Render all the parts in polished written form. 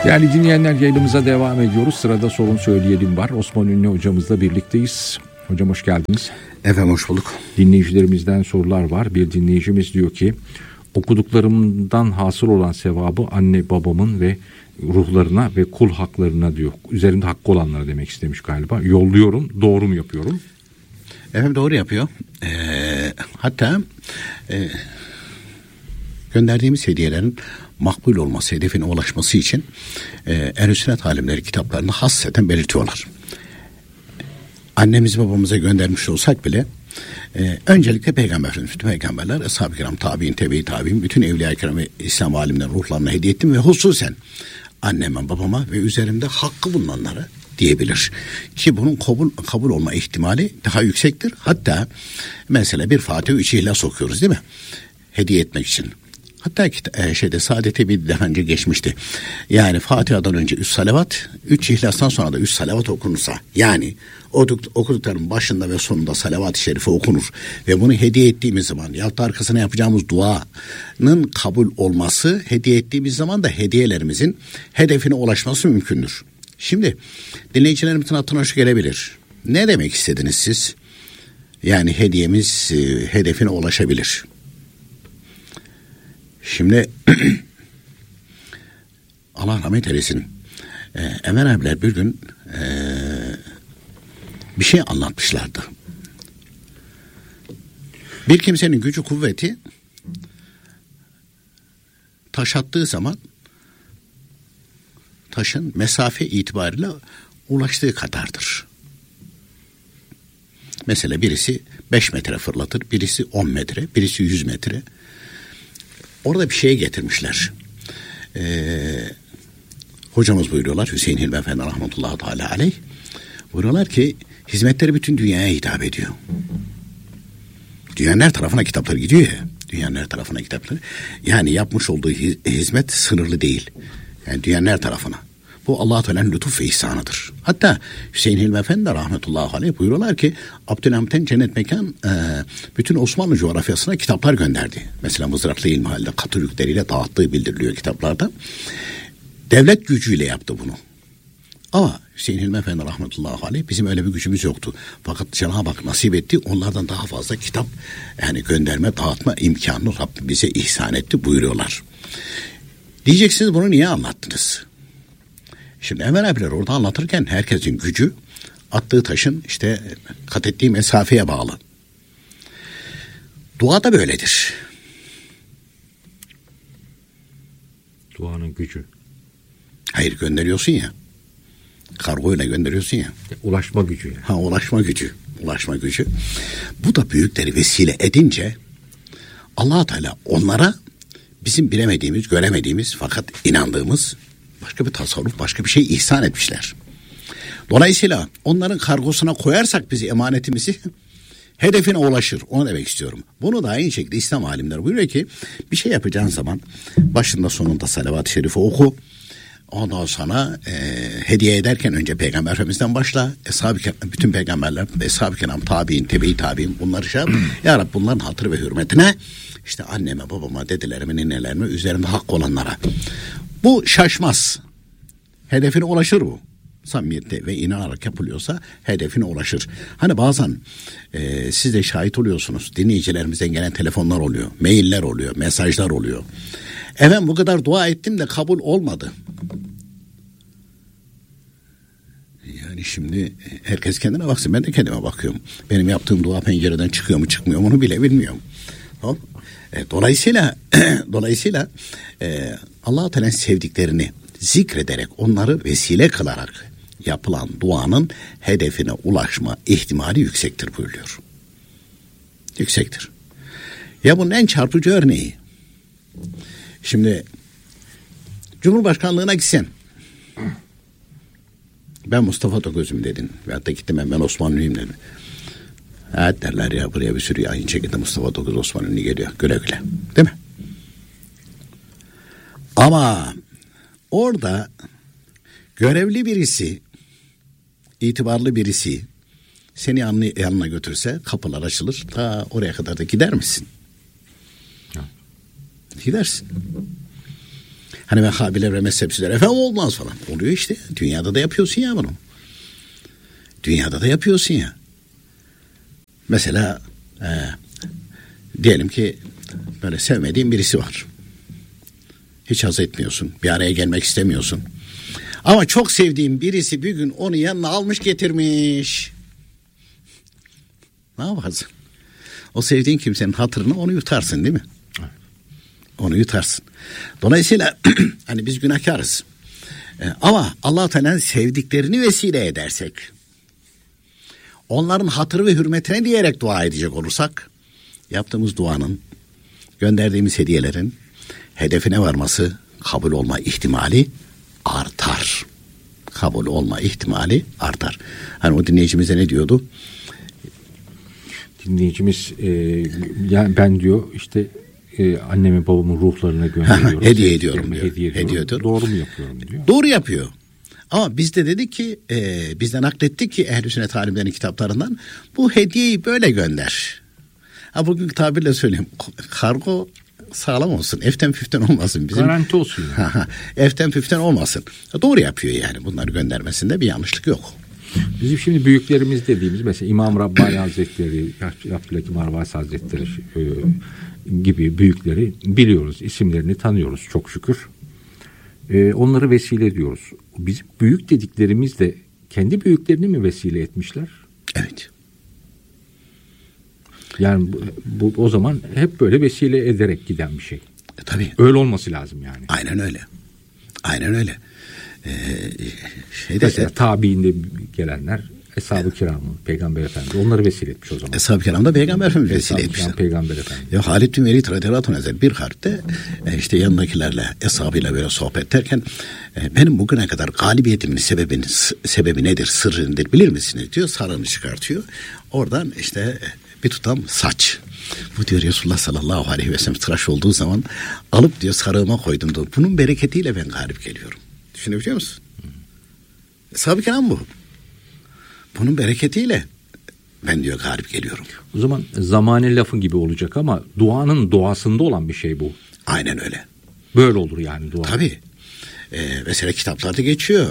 Değerli dinleyenler, yayınımıza devam ediyoruz. Sırada sorun söyleyelim var. Osman Ünlü hocamızla birlikteyiz. Hocam hoş geldiniz. Efendim hoş bulduk. Dinleyicilerimizden sorular var. Bir dinleyicimiz diyor ki, okuduklarımdan hasıl olan sevabı anne babamın ve ruhlarına ve kul haklarına diyor. Üzerinde hakkı olanlara demek istemiş galiba. Yolluyorum, doğru mu yapıyorum? Efendim doğru yapıyor. Hatta gönderdiğimiz hediyelerin makbul olması, hedefine ulaşması için Ehl-i Sünnet alimleri kitaplarında hasseten belirtiyorlar. Annemiz babamıza göndermiş olsak bile öncelikle peygamberimiz, bütün peygamberler, ashab-ı kiram, tabi'in, tebe-i tabi'in, bütün evliya-i kiram ve İslam alimlerin ruhlarına hediye ettim ve hususen anneme, babama ve üzerimde hakkı bulunanlara diyebilir. Ki bunun kabul olma ihtimali daha yüksektir. Hatta mesela bir Fatiha 3 İhlas okuyoruz değil mi? Hediye etmek için. Hatta Saadet-i bir daha önce geçmişti. Yani Fatiha'dan önce 3 salavat, 3 İhlas'tan sonra da 3 salavat okunursa, yani okudukların başında ve sonunda salavat-ı şerife okunur ve bunu hediye ettiğimiz zaman yahut da arkasına yapacağımız duanın kabul olması, hediye ettiğimiz zaman da hediyelerimizin hedefine ulaşması mümkündür. Şimdi dinleyicilerimizin aklına şu gelebilir. Ne demek istediniz siz? Yani hediyemiz hedefine ulaşabilir. Şimdi Allah rahmet eylesin. Enver abiler bir gün bir şey anlatmışlardı. Bir kimsenin gücü kuvveti taş attığı zaman taşın mesafe itibariyle ulaştığı kadardır. Mesela birisi 5 metre fırlatır, birisi 10 metre, birisi 100 metre. Orada bir şeye getirmişler. Hocamız buyuruyorlar, Hüseyin Hilmi Efendi rahmetullahi teala aleyh. Buyuruyorlar ki hizmetleri bütün dünyaya hitap ediyor. Dünyanın her tarafına kitaplar gidiyor ya. Dünyanın her tarafına kitaplar. Yani yapmış olduğu hizmet sınırlı değil. Yani dünyanın her tarafına. Bu Allah-u Teala'nın lütuf ve ihsanıdır. Hatta Hüseyin Hilmi Efendi rahmetullahi aleyh buyuruyorlar ki Abdülhamit'ten cennet mekan bütün Osmanlı coğrafyasına kitaplar gönderdi. Mesela mızraklı ilmihalde katır yükleriyle dağıttığı bildiriliyor kitaplarda. Devlet gücüyle yaptı bunu. Ama Hüseyin Hilmi Efendi rahmetullahi aleyh bizim öyle bir gücümüz yoktu. Fakat Cenab-ı Hak nasip etti, onlardan daha fazla kitap yani gönderme, dağıtma imkanını Rabbim bize ihsan etti buyuruyorlar. Diyeceksiniz bunu niye anlattınız? Şimdi Enver abiler orada anlatırken herkesin gücü attığı taşın kat ettiği mesafeye bağlı. Dua da böyledir. Duanın gücü. Hayır, gönderiyorsun ya. Kargoyla gönderiyorsun ya. Ulaşma gücü yani. Ulaşma gücü. Ulaşma gücü. Bu da büyükleri vesile edince Allah Teala onlara bizim bilemediğimiz, göremediğimiz fakat inandığımız başka bir tasarruf, başka bir şey ihsan etmişler. Dolayısıyla onların kargosuna koyarsak bizi, emanetimizi hedefine ulaşır. Onu demek istiyorum. Bunu da aynı şekilde İslam alimleri buyuruyor ki bir şey yapacağın zaman başında sonunda salavat-ı şerife oku. Ondan sonra hediye ederken önce Peygamber Efendimiz'den başla. Bütün peygamberler, Eshab-ı Kiram, tabi'in, tebe-i tabi'in bunları Ya Rabbi bunların hatırı ve hürmetine anneme, babama, dedelerime, ninelerime, üzerimde hak olanlara. Bu şaşmaz. Hedefine ulaşır bu. Samimiyette ve inanarak yapılıyorsa hedefine ulaşır. Hani bazen siz de şahit oluyorsunuz. Dinleyicilerimizden gelen telefonlar oluyor. Mailler oluyor. Mesajlar oluyor. Efendim bu kadar dua ettim de kabul olmadı. Yani şimdi herkes kendine baksın. Ben de kendime bakıyorum. Benim yaptığım dua pencereden çıkıyor mu çıkmıyor mu onu bile bilmiyorum. Tamam. Dolayısıyla Allah-u Teala'nın sevdiklerini zikrederek, onları vesile kılarak yapılan duanın hedefine ulaşma ihtimali yüksektir buyuruyor. Yüksektir. Ya bunun en çarpıcı örneği. Şimdi Cumhurbaşkanlığına gitsen, ben Mustafa Toköz'üm dedin. Veyahut da gittim ben Osmanlıyım dedim. Evet derler ya, buraya bir sürü aynı şekilde Mustafa Toköz Osmanlı geliyor. Güle güle. Değil mi? Ama orada görevli birisi, itibarlı birisi seni yanına götürse kapılar açılır. Ta oraya kadar da gider misin? Gidersin. Hani Vehhabiler ve mezhepsizler efendim olmaz falan. Oluyor işte. Dünyada da yapıyorsun ya bunu. Dünyada da yapıyorsun ya. Mesela diyelim ki böyle sevmediğin birisi var. Hiç haz etmiyorsun. Bir araya gelmek istemiyorsun. Ama çok sevdiğin birisi bir gün onu yanına almış getirmiş. Ne yaparsın? O sevdiğin kimsenin hatırını onu yutarsın değil mi? Onu yutarsın. Dolayısıyla hani biz günahkarız. Ama Allah-u Teala'nın sevdiklerini vesile edersek, onların hatırı ve hürmetine diyerek dua edecek olursak, yaptığımız duanın, gönderdiğimiz hediyelerin hedefine varması, kabul olma ihtimali artar. Kabul olma ihtimali artar. Hani o dinleyicimize ne diyordu? Dinleyicimiz yani ben diyor işte annemi babamın ruhlarına gönderiyorum. Hediye ediyorum diyor. Hediye ediyorum. Doğru mu yapıyorum diyor. Doğru yapıyor. Ama biz de dedik ki biz de naklettik ki Ehl-i Sünnet alimlerinin kitaplarından bu hediyeyi böyle gönder. Ha bugünkü tabirle söyleyeyim. Kargo sağlam olsun. Eften püften olmasın. Bizim, garanti olsun. Yani. Eften püften olmasın. Doğru yapıyor yani. Bunları göndermesinde bir yanlışlık yok. Bizim şimdi büyüklerimiz dediğimiz mesela İmam Rabbani Hazretleri, Abdülhakim Arvasi Hazretleri gibi büyükleri biliyoruz. İsimlerini tanıyoruz çok şükür. Onları vesile ediyoruz. Bizim büyük dediklerimiz de kendi büyüklerini mi vesile etmişler? Evet. Yani bu o zaman hep böyle vesile ederek giden bir şey. Tabii. Öyle olması lazım yani. Aynen öyle. Aynen öyle. Mesela tabiinde gelenler Eshab-ı Kiram'ın Peygamber Efendi onları vesile etmiş o zaman. Eshab-ı Kiram da Peygamber Efendimiz vesile etmişler. Peygamber Efendi. Ya Halid bin Velid radıyallahu anh bir harpte işte yanındakilerle eshabıyla böyle sohbet ederken benim bugüne kadar galibiyetimin sebebi nedir, sırrı nedir bilir misiniz diyor. Sarığını çıkartıyor. Oradan işte bir tutam saç. Bu diyor Resulullah sallallahu aleyhi ve sellem tıraş olduğu zaman alıp diyor sarığıma koydum diyor. Bunun bereketiyle ben galip geliyorum. Düşünebiliyor musun? Eshab-ı Kiram bu. Bunun bereketiyle ben diyor galip geliyorum. O zaman zamane lafın gibi olacak ama duanın doğasında olan bir şey bu. Aynen öyle. Böyle olur yani dua. Tabii. Mesela kitaplarda geçiyor.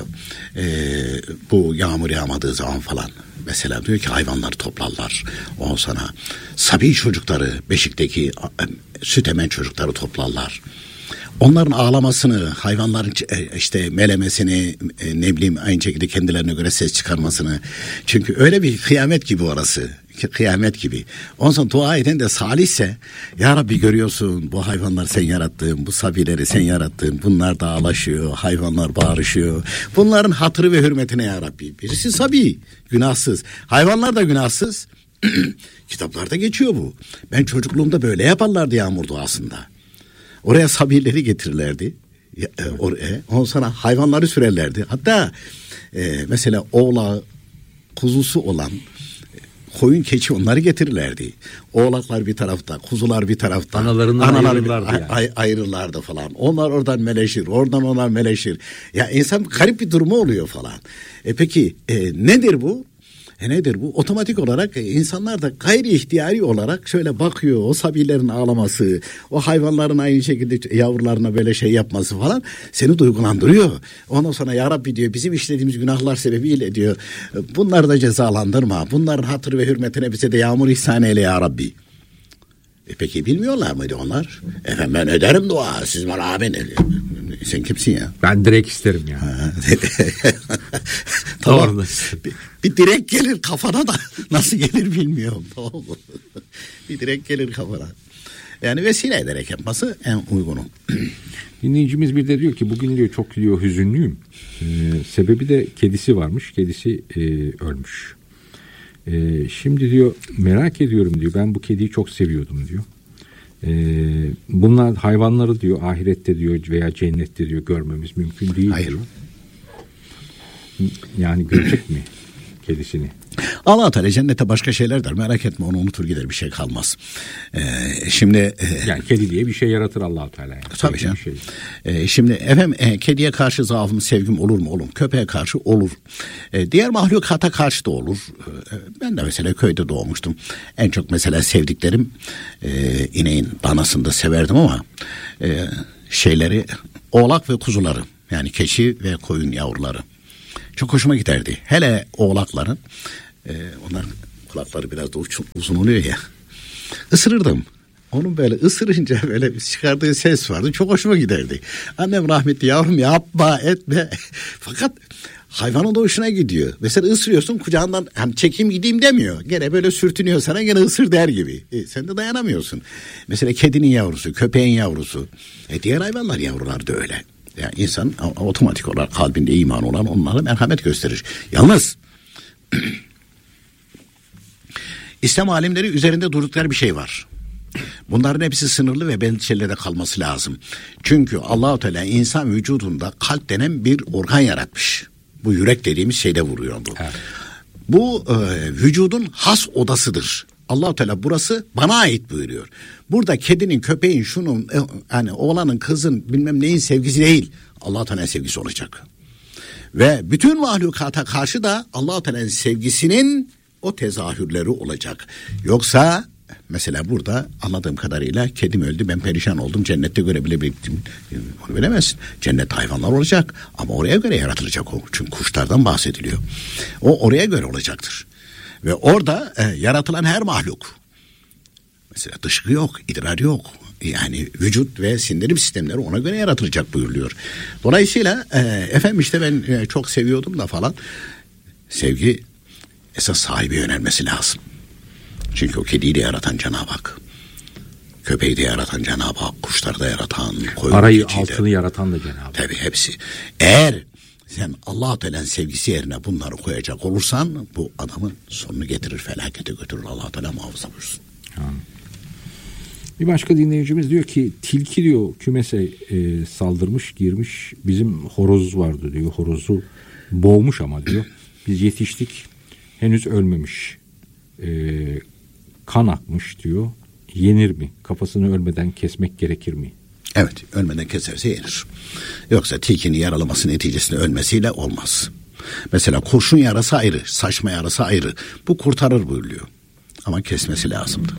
Bu yağmur yağmadığı zaman falan. Mesela diyor ki hayvanları toplarlar. Ondan sonra sabi çocukları, beşikteki süt emen çocukları toplarlar. Onların ağlamasını, hayvanların işte melemesini, ne bileyim aynı şekilde kendilerine göre ses çıkarmasını. Çünkü öyle bir kıyamet gibi orası. Kıyamet gibi. Ondan sonra dua eden de salihse ya Rabbi görüyorsun bu hayvanlar sen yarattın, bu sabileri sen yarattın. Bunlar da ağlaşıyor, hayvanlar bağırışıyor. Bunların hatırı ve hürmetine ya Rabbi. Birisi sabi, günahsız. Hayvanlar da günahsız. Kitaplarda geçiyor bu. Ben çocukluğumda böyle yaparlardı yağmur duasında. Oraya sabirleri getirirlerdi. Ondan sonra hayvanları sürerlerdi. Hatta mesela oğlağı, kuzusu olan koyun, keçi onları getirirlerdi. Oğlaklar bir tarafta, kuzular bir tarafta. Analarından ayrılırlardı yani. Ayrılırlardı falan. Onlar oradan meleşir, oradan onlar meleşir. Ya insan garip bir durumu oluyor falan. Peki nedir bu? Nedir bu? Otomatik olarak insanlar da gayri ihtiyari olarak şöyle bakıyor. O sabilerin ağlaması, o hayvanların aynı şekilde yavrularına böyle şey yapması falan seni duygulandırıyor. Ondan sonra ya Rabbi diyor bizim işlediğimiz günahlar sebebiyle diyor bunları da cezalandırma. Bunların hatırı ve hürmetine bize de yağmur ihsan eyle ya Rabbi. Peki bilmiyorlar mıydı onlar? Efendim ben ederim dua. Siz bana amin edin. Sen kimsin ya? Ben direkt isterim ya. Tamam. Bir direkt gelir kafana da nasıl gelir bilmiyorum. Tamam mı? Bir direkt gelir kafana. Yani vesile ederek yapması en uygunu. Dinleyicimiz bir de diyor ki bugün diyor çok diyor hüzünlüyüm. Sebebi de kedisi varmış. Kedisi ölmüş. Şimdi diyor merak ediyorum diyor. Ben bu kediyi çok seviyordum diyor. Bunlar hayvanları diyor ahirette diyor veya cennette diyor görmemiz mümkün değil. Hayır. Diyor. Yani görecek mi kedisini? Allah Teala cennete başka şeyler der. Merak etme onu unutur gider bir şey kalmaz. Şimdi yani kedi diye bir şey yaratır Allah Teala. Yani. Tabii canım. Şimdi efendim kediye karşı zaafım sevgim olur mu? Olur. Köpeğe karşı olur. Diğer mahlukata karşı da olur. Ben de mesela köyde doğmuştum. En çok mesela sevdiklerim ineğin danasını da severdim ama şeyleri, oğlak ve kuzuları, yani keçi ve koyun yavruları. Çok hoşuma giderdi. Hele oğlakların, onlar kulakları biraz da uzun oluyor ya. Isırırdım. Onun böyle ısırınca böyle çıkardığı ses vardı. Çok hoşuma giderdi. Annem rahmetli, yavrum yapma etme. Fakat hayvanın da hoşuna gidiyor. Mesela ısırıyorsun, kucağından hani çekeyim gideyim demiyor. Gene böyle sürtünüyor sana, gene ısır der gibi. Sen de dayanamıyorsun. Mesela kedinin yavrusu, köpeğin yavrusu. Diğer hayvanlar yavrular da öyle. Yani insan otomatik olarak kalbinde iman olan onlara merhamet gösterir. Yalnız İslam alimleri üzerinde durdukları bir şey var. Bunların hepsi sınırlı ve belli şeylerde kalması lazım. Çünkü Allah-u Teala insan vücudunda kalp denen bir organ yaratmış. Bu yürek dediğimiz şeyde vuruyor bu. Evet. Bu vücudun has odasıdır. Allah-u Teala burası bana ait buyuruyor. Burada kedinin, köpeğin, şunun, hani oğlanın, kızın, bilmem neyin sevgisi değil, Allah-u Teala'nın sevgisi olacak. Ve bütün mahlukata karşı da Allah-u Teala'nın sevgisinin o tezahürleri olacak. Yoksa mesela burada anladığım kadarıyla kedim öldü, ben perişan oldum, cennette görebilirim. Onu bilemezsin. Cennette hayvanlar olacak ama oraya göre yaratılacak o. Çünkü kuşlardan bahsediliyor. O oraya göre olacaktır. Ve orada yaratılan her mahluk, mesela dışkı yok, idrar yok. Yani vücut ve sindirim sistemleri ona göre yaratılacak buyuruluyor. Dolayısıyla efendim işte ben çok seviyordum da falan. Sevgi esas sahibi yönelmesi lazım. Çünkü o kediyi de yaratan Cenab-ı Hak, köpeği de yaratan Cenab-ı Hak, kuşları da yaratan, koyun, arayı altını yaratan da Cenab-ı Hak. Tabii hepsi. Eğer sen Allah-u Teala'nın sevgisi yerine bunları koyacak olursan bu adamın sonunu getirir, felakete götürür. Allah-u Teala muhafaza buyursun. Bir başka dinleyicimiz diyor ki tilki diyor kümese saldırmış, girmiş, bizim horoz vardı diyor, horozu boğmuş ama diyor biz yetiştik, henüz ölmemiş, kan akmış diyor, yenir mi, kafasını ölmeden kesmek gerekir mi? Evet, ölmeden keserse yenir. Yoksa tilkinin yaralaması neticesinde ölmesiyle olmaz. Mesela kurşun yarası ayrı, saçma yarası ayrı, bu kurtarır buyuruyor ama kesmesi lazımdı.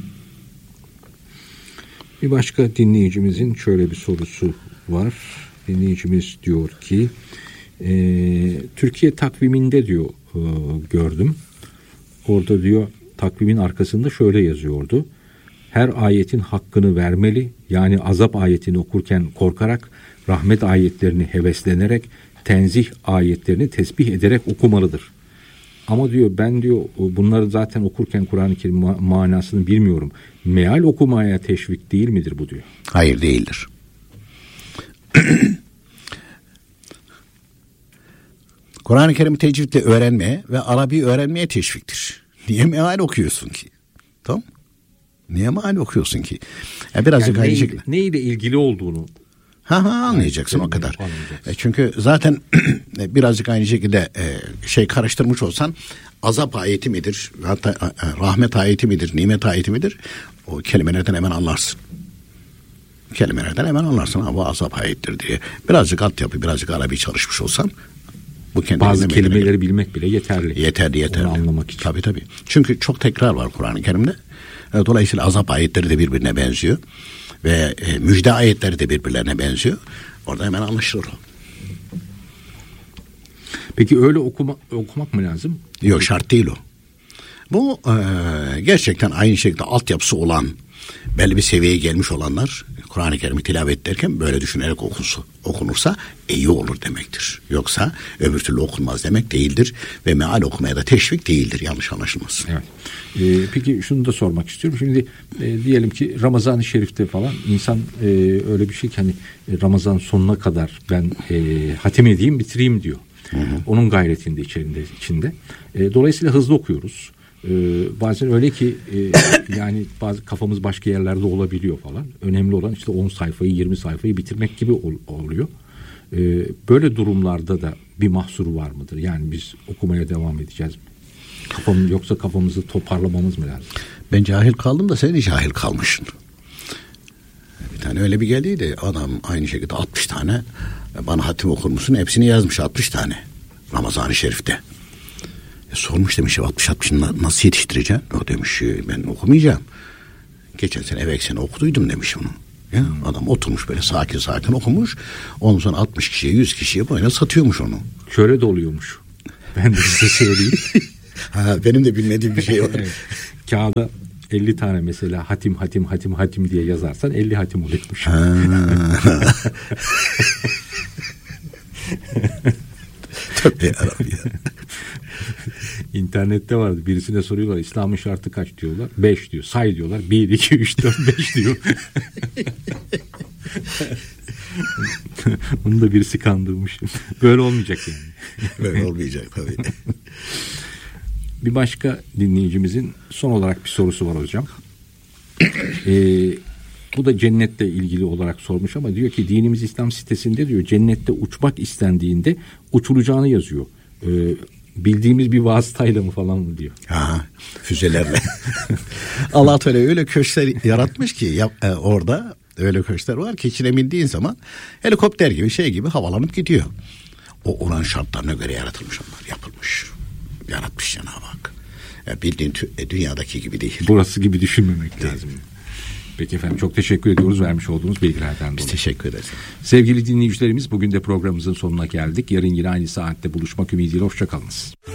Bir başka dinleyicimizin şöyle bir sorusu var. Dinleyicimiz diyor ki Türkiye takviminde diyor gördüm. Orada diyor takvimin arkasında şöyle yazıyordu. Her ayetin hakkını vermeli. Yani azap ayetini okurken korkarak, rahmet ayetlerini heveslenerek, tenzih ayetlerini tesbih ederek okumalıdır. Ama diyor ben diyor bunları zaten okurken Kur'an-ı Kerim manasını bilmiyorum. Meal okumaya teşvik değil midir bu diyor? Hayır, değildir. Kur'an-ı Kerim'i tecvidle öğrenmeye ve Arabi öğrenmeye teşviktir. Niye meal okuyorsun ki? Tamam? Niye meal okuyorsun ki? Birazcık yani neyle ilgili olduğunu anlayacaksın o kadar. Çünkü zaten birazcık aynı şekilde karıştırmış olsan azap ayeti midir, hatta rahmet ayeti midir, nimet ayeti midir? O kelimelerden hemen anlarsın. Kelimelerden hemen anlarsın. Bu azap ayettir diye. Birazcık altyapı, birazcık Arabi çalışmış olsan bazı kelimeleri bilmek bile yeterli. Yeterli. Onu anlamak için. Tabii. Çünkü çok tekrar var Kur'an-ı Kerim'de. Dolayısıyla azap ayetleri de birbirine benziyor. Ve müjde ayetleri de birbirlerine benziyor. Orada hemen anlaşılır o. Peki öyle okumak mı lazım? Yok, şart değil o. Bu gerçekten aynı şekilde altyapısı olan, belli bir seviyeye gelmiş olanlar Kur'an-ı Kerim'i tilavet ederken böyle düşünerek okunursa iyi olur demektir. Yoksa öbür türlü okunmaz demek değildir ve meal okumaya da teşvik değildir, yanlış anlaşılmasın. Evet. Peki şunu da sormak istiyorum. Şimdi diyelim ki Ramazan-ı Şerif'te falan insan öyle bir şey ki hani Ramazan sonuna kadar ben hatim edeyim, bitireyim diyor. Hı. Onun gayretinde içinde. Dolayısıyla hızlı okuyoruz. Bazen öyle ki yani bazı kafamız başka yerlerde olabiliyor falan. Önemli olan işte 10 sayfayı 20 sayfayı bitirmek gibi oluyor. Böyle durumlarda da bir mahsuru var mıdır? Yani biz okumaya devam edeceğiz. Yoksa kafamızı toparlamamız mı lazım? Ben cahil kaldım da sen de cahil kalmışsın. Bir tane öyle bir geldiydi. Adam aynı şekilde 60 tane bana hatim okur musun? Hepsini yazmış 60 tane. Ramazan-ı Şerif'te. Sormuş demiş 60-60 nasıl yetiştireceksin? O demiş ben okumayacağım. Geçen sene evvelki sene okuduydum demiş onu. Ya, adam oturmuş böyle sakin sakin okumuş. Ondan sonra 60 kişiye 100 kişiye böyle satıyormuş onu. Şöyle de oluyormuş. Ben de size söyleyeyim. Benim de bilmediğim bir şey var. Evet. Kağıda 50 tane mesela hatim diye yazarsan 50 hatim oluyormuş. Tabii yarabbim ya. İnternette vardı. Birisine soruyorlar İslam'ın şartı kaç diyorlar. 5 diyor. Say diyorlar. 1, 2, 3, 4, 5 diyor. Onu da birisi kandırmış. Böyle olmayacak yani. Böyle olmayacak tabii. Bir başka dinleyicimizin son olarak bir sorusu var hocam. Bu da cennetle ilgili olarak sormuş ama diyor ki dinimiz İslam sitesinde diyor cennette uçmak istendiğinde uçulacağını yazıyor. Bildiğimiz bir vasıtayla mı falan mı diyor. Füzelerle. Allah Teala öyle köşkler yaratmış ki orada öyle köşkler var ki içine bindiğin zaman helikopter gibi şey gibi havalanıp gidiyor. O oran şartlarına göre yaratılmış onlar, yapılmış. Yaratmış Cenab-ı Hak. Bildiğin dünyadaki gibi değil. Burası gibi düşünmemek lazım. Peki efendim, çok teşekkür ediyoruz vermiş olduğunuz bilgilerden dolayı. Biz teşekkür ederiz. Sevgili dinleyicilerimiz, bugün de programımızın sonuna geldik. Yarın yine aynı saatte buluşmak ümidiyle hoşçakalınız.